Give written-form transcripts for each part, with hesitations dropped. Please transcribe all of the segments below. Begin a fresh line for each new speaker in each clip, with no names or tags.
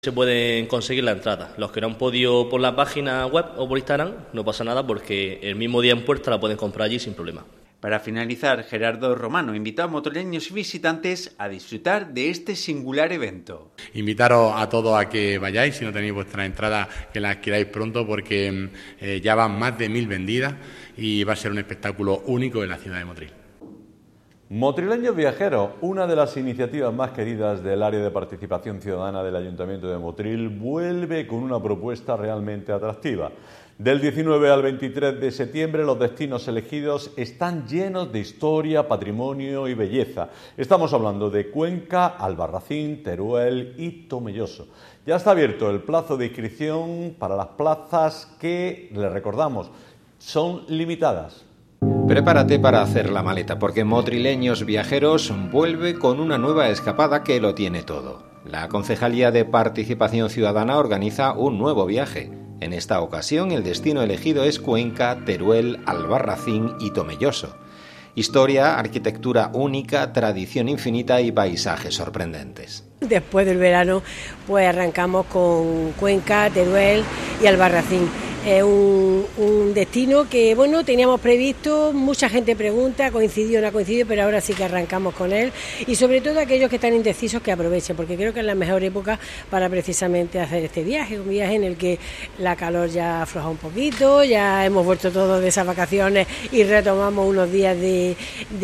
Se pueden conseguir la entrada. Los que no han podido por la página web o por Instagram, no pasa nada porque el mismo día en puerta la pueden comprar allí sin problema.
Para finalizar, Gerardo Romano invitó a motrileños y visitantes a disfrutar de este singular evento.
Invitaros a todos a que vayáis, si no tenéis vuestras entradas, que las adquiráis pronto porque ya van más de 1000 vendidas y va a ser un espectáculo único en la ciudad de Motril.
Motrileños Viajeros, una de las iniciativas más queridas del área de participación ciudadana del Ayuntamiento de Motril, vuelve con una propuesta realmente atractiva. Del 19 al 23 de septiembre los destinos elegidos están llenos de historia, patrimonio y belleza. Estamos hablando de Cuenca, Albarracín, Teruel y Tomelloso. Ya está abierto el plazo de inscripción para las plazas que, les recordamos, son limitadas.
Prepárate para hacer la maleta, porque Motrileños Viajeros vuelve con una nueva escapada que lo tiene todo. La Concejalía de Participación Ciudadana organiza un nuevo viaje. En esta ocasión el destino elegido es Cuenca, Teruel, Albarracín y Tomelloso. Historia, arquitectura única, tradición infinita y paisajes sorprendentes.
Después del verano pues arrancamos con Cuenca, Teruel y Albarracín. Es un destino que, bueno, teníamos previsto, mucha gente pregunta, coincidió o no ha coincidido, pero ahora sí que arrancamos con él. Y sobre todo aquellos que están indecisos que aprovechen, porque creo que es la mejor época para precisamente hacer este viaje, un viaje en el que la calor ya afloja un poquito, ya hemos vuelto todos de esas vacaciones y retomamos unos días de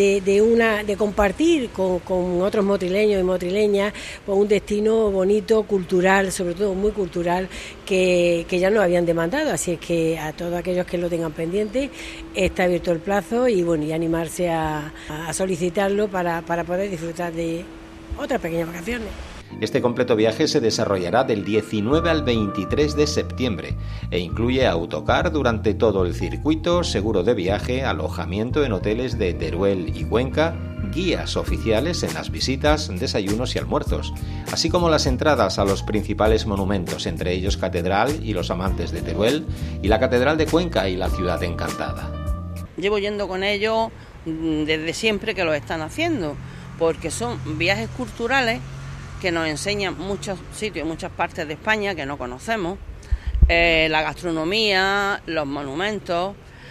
compartir con otros motrileños y motrileñas, pues un destino bonito, cultural, sobre todo muy cultural, que ya nos habían demandado. Así es que a todos aquellos que lo tengan pendiente está abierto el plazo y bueno, y animarse a solicitarlo para poder disfrutar de otras pequeñas vacaciones.
Este completo viaje se desarrollará del 19 al 23 de septiembre e incluye autocar durante todo el circuito, seguro de viaje, alojamiento en hoteles de Teruel y Cuenca, guías oficiales en las visitas, desayunos y almuerzos, así como las entradas a los principales monumentos, entre ellos Catedral y los amantes de Teruel, y la Catedral de Cuenca y la Ciudad Encantada.
Llevo yendo con ellos desde siempre que lo están haciendo, porque son viajes culturales que nos enseñan muchos sitios, muchas partes de España que no conocemos, la gastronomía, los monumentos,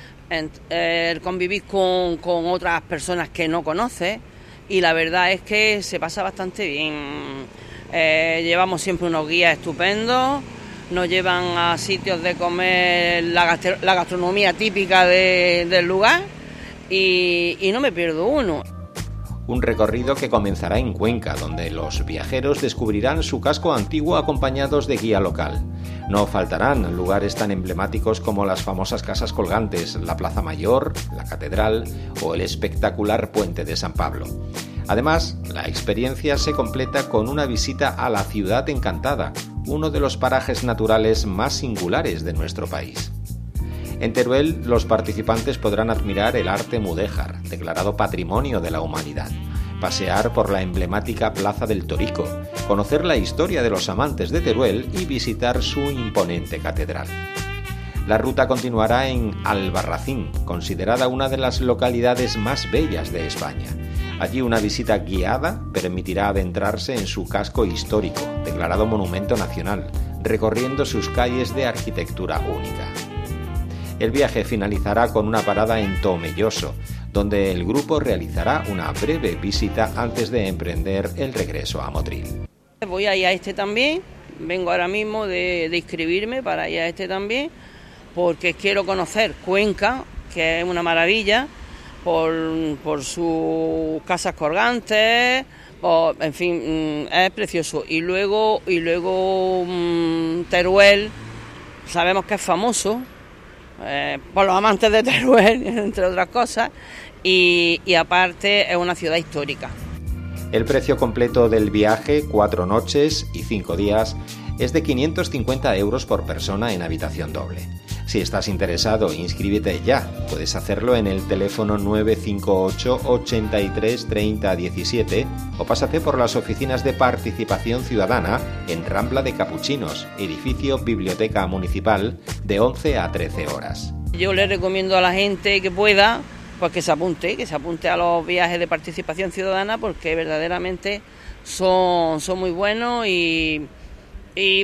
el convivir con otras personas que no conoces, y la verdad es que se pasa bastante bien. Llevamos siempre unos guías estupendos, nos llevan a sitios de comer la gastronomía típica del lugar y no me pierdo uno.
Un recorrido que comenzará en Cuenca, donde los viajeros descubrirán su casco antiguo acompañados de guía local. No faltarán lugares tan emblemáticos como las famosas casas colgantes, la Plaza Mayor, la Catedral o el espectacular Puente de San Pablo. Además, la experiencia se completa con una visita a la Ciudad Encantada, uno de los parajes naturales más singulares de nuestro país. En Teruel, los participantes podrán admirar el arte mudéjar, declarado Patrimonio de la Humanidad, pasear por la emblemática Plaza del Torico, conocer la historia de los amantes de Teruel y visitar su imponente catedral. La ruta continuará en Albarracín, considerada una de las localidades más bellas de España. Allí una visita guiada permitirá adentrarse en su casco histórico, declarado Monumento Nacional, recorriendo sus calles de arquitectura única. El viaje finalizará con una parada en Tomelloso, donde el grupo realizará una breve visita antes de emprender el regreso a Motril.
Voy a ir a este también, vengo ahora mismo de inscribirme para ir a este también, porque quiero conocer Cuenca, que es una maravilla, por sus casas colgantes, en fin, es precioso. Y luego Teruel, sabemos que es famoso, por los amantes de Teruel, entre otras cosas, y aparte es una ciudad histórica.
El precio completo del viaje, 4 noches y 5 días, es de 550 euros por persona en habitación doble. Si estás interesado, inscríbete ya. Puedes hacerlo en el teléfono 958 83 30 17 o pásate por las oficinas de Participación Ciudadana en Rambla de Capuchinos, edificio Biblioteca Municipal, de 11 a 13 horas.
Yo le recomiendo a la gente que pueda, pues que se apunte a los viajes de Participación Ciudadana, porque verdaderamente son muy buenos y Y